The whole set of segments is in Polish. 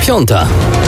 5:00.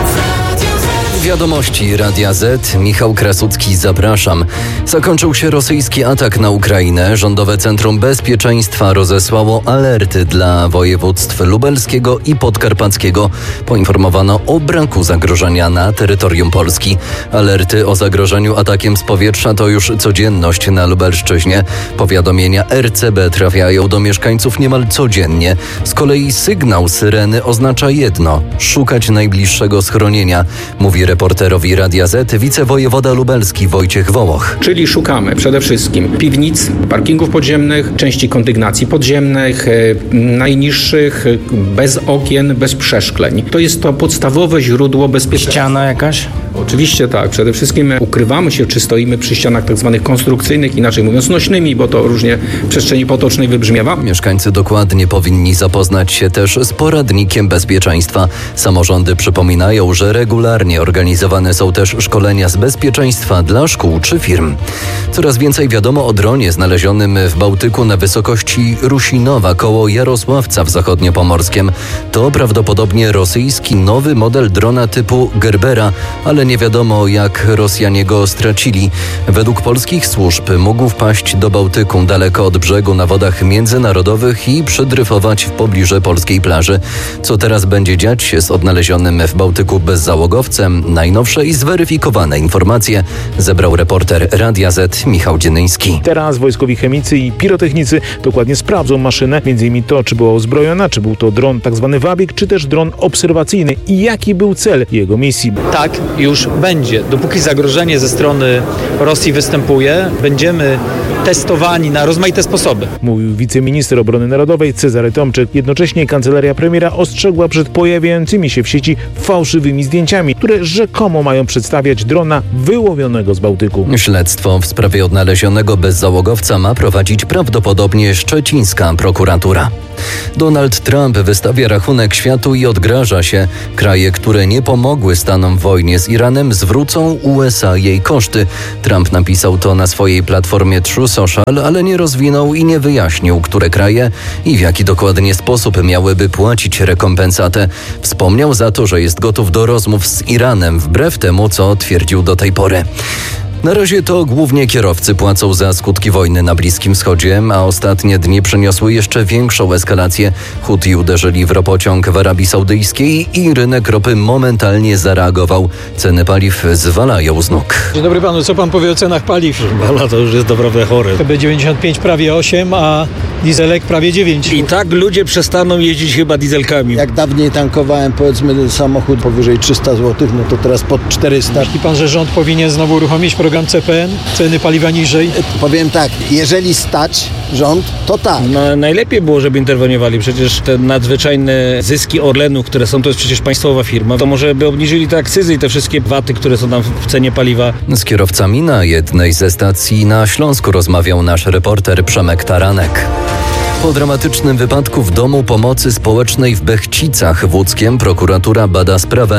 Wiadomości Radia Z. Michał Krasucki, zapraszam. Zakończył się rosyjski atak na Ukrainę. Rządowe Centrum Bezpieczeństwa rozesłało alerty dla województw lubelskiego i podkarpackiego. Poinformowano o braku zagrożenia na terytorium Polski. Alerty o zagrożeniu atakiem z powietrza to już codzienność na Lubelszczyźnie. Powiadomienia RCB trafiają do mieszkańców niemal codziennie. Z kolei sygnał syreny oznacza jedno: szukać najbliższego schronienia, mówi reporterowi Radia Z wicewojewoda lubelski Wojciech Wołoch. Czyli szukamy przede wszystkim piwnic, parkingów podziemnych, części kondygnacji podziemnych, najniższych, bez okien, bez przeszkleń. To jest to podstawowe źródło bezpieczeństwa. Ściana jakaś? Oczywiście tak. Przede wszystkim ukrywamy się, czy stoimy przy ścianach tak zwanych konstrukcyjnych, inaczej mówiąc nośnymi, bo to różnie w przestrzeni potocznej wybrzmiewa. Mieszkańcy dokładnie powinni zapoznać się też z poradnikiem bezpieczeństwa. Samorządy przypominają, że regularnie organizowane są też szkolenia z bezpieczeństwa dla szkół czy firm. Coraz więcej wiadomo o dronie znalezionym w Bałtyku na wysokości Rusinowa koło Jarosławca w Zachodniopomorskiem. To prawdopodobnie rosyjski nowy model drona typu Gerbera, ale nie wiadomo, jak Rosjanie go stracili. Według polskich służb mógł wpaść do Bałtyku daleko od brzegu na wodach międzynarodowych i przydryfować w pobliżu polskiej plaży. Co teraz będzie dziać się z odnalezionym w Bałtyku bezzałogowcem? Najnowsze i zweryfikowane informacje zebrał reporter Radia Z Michał Dzienyński. Teraz wojskowi chemicy i pirotechnicy dokładnie sprawdzą maszynę, m.in. to, czy była uzbrojona, czy był to dron tzw. Wabik, czy też dron obserwacyjny i jaki był cel jego misji. Tak już będzie. Dopóki zagrożenie ze strony Rosji występuje, będziemy testowani na rozmaite sposoby. Mówił wiceminister obrony narodowej Cezary Tomczyk. Jednocześnie kancelaria premiera ostrzegła przed pojawiającymi się w sieci fałszywymi zdjęciami, które rzekomo mają przedstawiać drona wyłowionego z Bałtyku. Śledztwo w sprawie odnalezionego bezzałogowca ma prowadzić prawdopodobnie szczecińska prokuratura. Donald Trump wystawia rachunek światu i odgraża się. Kraje, które nie pomogły Stanom w wojnie z Iranem, zwrócą USA jej koszty. Trump napisał to na swojej platformie True Social, ale nie rozwinął i nie wyjaśnił, które kraje i w jaki dokładnie sposób miałyby płacić rekompensatę. Wspomniał za to, że jest gotów do rozmów z Iranem, wbrew temu, co twierdził do tej pory. Na razie to głównie kierowcy płacą za skutki wojny na Bliskim Wschodzie, a ostatnie dni przyniosły jeszcze większą eskalację. Huti uderzyli w ropociąg w Arabii Saudyjskiej i rynek ropy momentalnie zareagował. Ceny paliw zwalają z nóg. Dzień dobry panu, co pan powie o cenach paliw? Bala to już jest naprawdę chore. TB95 prawie 8, a dieselek prawie 9. I tak ludzie przestaną jeździć chyba dieselkami. Jak dawniej tankowałem, powiedzmy, samochód powyżej 300 zł, no to teraz pod 400. Myśli pan, że rząd powinien znowu uruchomić program CPN? Ceny paliwa niżej? Powiem tak, jeżeli stać rząd, to tak. No, najlepiej było, żeby interweniowali. Przecież te nadzwyczajne zyski Orlenu, które są, to jest przecież państwowa firma, to może by obniżyli te akcyzy i te wszystkie waty, które są tam w cenie paliwa. Z kierowcami na jednej ze stacji na Śląsku rozmawiał nasz reporter Przemek Taranek. Po dramatycznym wypadku w domu pomocy społecznej w Bechcicach w Łódzkiem prokuratura bada sprawę.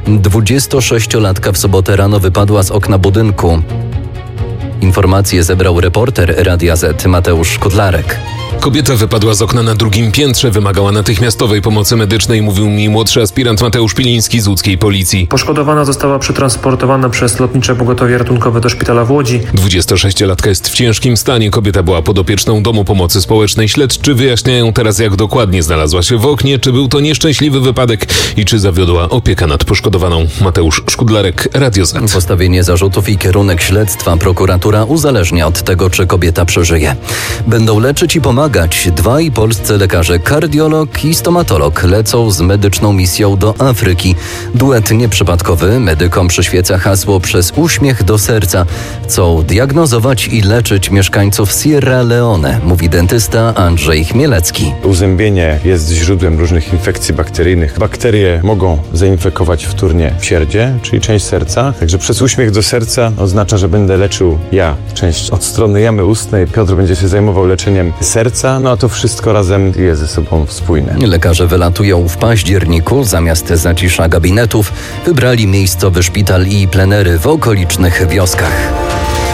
26-latka w sobotę rano wypadła z okna budynku. Informacje zebrał reporter Radia Z Mateusz Kudlarek. Kobieta wypadła z okna na drugim piętrze, wymagała natychmiastowej pomocy medycznej, mówił mi młodszy aspirant Mateusz Piliński z łódzkiej policji. Poszkodowana została przetransportowana przez lotnicze pogotowie ratunkowe do szpitala w Łodzi. 26-latka jest w ciężkim stanie. Kobieta była podopieczną Domu Pomocy Społecznej. Śledczy wyjaśniają teraz, jak dokładnie znalazła się w oknie, czy był to nieszczęśliwy wypadek i czy zawiodła opieka nad poszkodowaną. Mateusz Szkudlarek, Radio Z. Postawienie zarzutów i kierunek śledztwa prokuratura uzależnia od tego, czy kobieta przeżyje. Będą leczyć i pomagać. Dwaj polscy lekarze, kardiolog i stomatolog, lecą z medyczną misją do Afryki. Duet nieprzypadkowy, medykom przyświeca hasło przez uśmiech do serca. Chcą diagnozować i leczyć mieszkańców Sierra Leone, mówi dentysta Andrzej Chmielecki. Uzębienie jest źródłem różnych infekcji bakteryjnych. Bakterie mogą zainfekować wtórnie wsierdzie, czyli część serca. Także przez uśmiech do serca oznacza, że będę leczył ja, część od strony jamy ustnej. Piotr będzie się zajmował leczeniem serca, no a to wszystko razem jest ze sobą spójne. Lekarze wylatują w październiku. Zamiast zacisza gabinetów wybrali miejscowy szpital i plenery w okolicznych wioskach.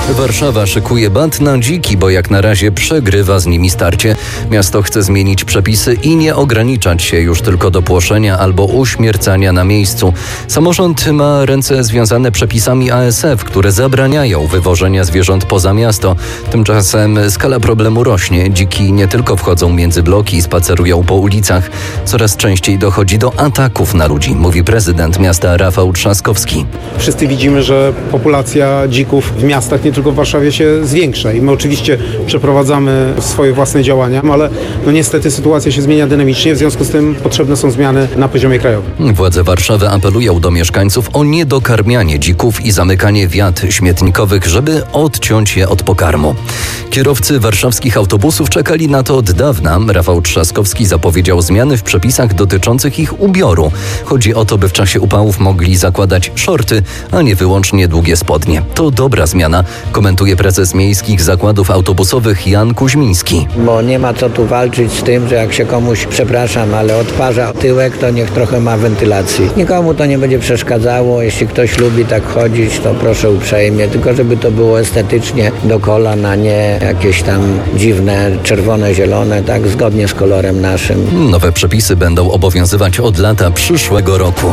Warszawa szykuje bat na dziki, bo jak na razie przegrywa z nimi starcie. Miasto chce zmienić przepisy i nie ograniczać się już tylko do płoszenia albo uśmiercania na miejscu. Samorząd ma ręce związane przepisami ASF, które zabraniają wywożenia zwierząt poza miasto. Tymczasem skala problemu rośnie. Dziki nie tylko wchodzą między bloki i spacerują po ulicach. Coraz częściej dochodzi do ataków na ludzi, mówi prezydent miasta Rafał Trzaskowski. Wszyscy widzimy, że populacja dzików w miastach, nie tylko w Warszawie, się zwiększa i my oczywiście przeprowadzamy swoje własne działania, ale niestety sytuacja się zmienia dynamicznie, w związku z tym potrzebne są zmiany na poziomie krajowym. Władze Warszawy apelują do mieszkańców o niedokarmianie dzików i zamykanie wiat śmietnikowych, żeby odciąć je od pokarmu. Kierowcy warszawskich autobusów czekali na to od dawna. Rafał Trzaskowski zapowiedział zmiany w przepisach dotyczących ich ubioru. Chodzi o to, by w czasie upałów mogli zakładać szorty, a nie wyłącznie długie spodnie. To dobra zmiana, komentuje prezes miejskich zakładów autobusowych Jan Kuźmiński. Bo nie ma co tu walczyć z tym, że jak się komuś, przepraszam, ale odparza tyłek, to niech trochę ma wentylacji. Nikomu to nie będzie przeszkadzało. Jeśli ktoś lubi tak chodzić, to proszę uprzejmie, tylko żeby to było estetycznie do kolan, a nie jakieś tam dziwne, czerwone, zielone, tak zgodnie z kolorem naszym. Nowe przepisy będą obowiązywać od lata przyszłego roku.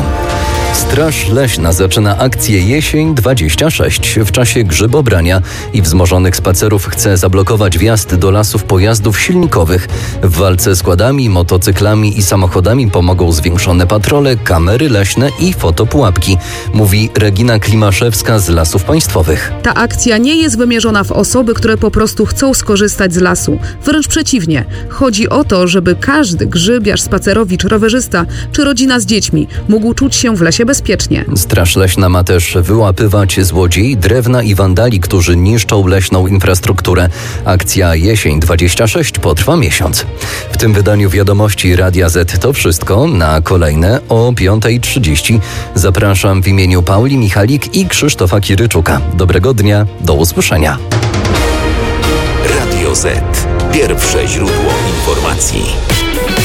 Straż Leśna zaczyna akcję Jesień 26. W czasie grzybobrania i wzmożonych spacerów chce zablokować wjazd do lasów pojazdów silnikowych. W walce z kładami, motocyklami i samochodami pomogą zwiększone patrole, kamery leśne i fotopułapki, mówi Regina Klimaszewska z Lasów Państwowych. Ta akcja nie jest wymierzona w osoby, które po prostu chcą skorzystać z lasu. Wręcz przeciwnie. Chodzi o to, żeby każdy grzybiarz, spacerowicz, rowerzysta czy rodzina z dziećmi mógł czuć się w lesie bezpiecznie. Straż Leśna ma też wyłapywać złodziei drewna i wandali, którzy niszczą leśną infrastrukturę. Akcja Jesień 26 potrwa miesiąc. W tym wydaniu Wiadomości Radia Z to wszystko. Na kolejne o 5:30 zapraszam w imieniu Pauli Michalik i Krzysztofa Kiryczuka. Dobrego dnia, do usłyszenia. Radio Z. Pierwsze źródło informacji.